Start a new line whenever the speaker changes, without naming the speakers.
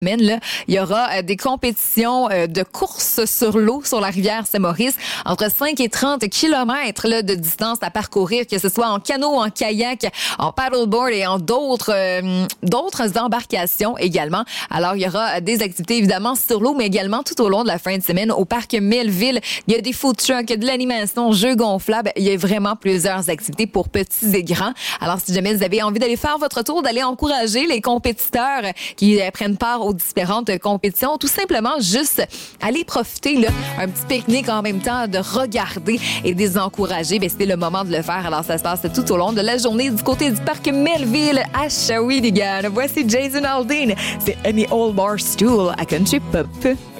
semaine, là, il y aura des compétitions de course sur l'eau sur la rivière Saint-Maurice, entre 5 et 30 kilomètres là, de distance à parcourir, que ce soit en canot, en kayak, en paddleboard et en d'autres embarcations également. Alors, il y aura des activités évidemment sur l'eau, mais également tout au long de la fin de semaine au parc Melville. Il y a des food trucks, de l'animation, jeux gonflables. Il y a vraiment plusieurs activités pour petits et grands. Alors, si jamais vous avez envie d'aller faire votre tour, d'aller encourager les compétiteurs qui prennent part aux différentes compétitions, tout simplement juste aller profiter là, un petit pique-nique en même temps, de regarder et de les encourager, ben, c'est le moment de le faire. Alors, ça se passe tout au long de la journée du côté du parc Melville à Shawinigan. Voici Jason Aldean. C'est Any Old Bar Stool à Country Pop.